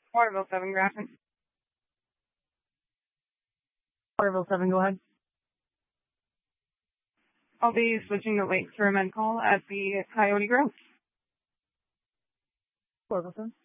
Waterville 7, Grafton. Waterville 7, go ahead. I'll be switching the link for a med call at the Coyote Grove. Waterville 7.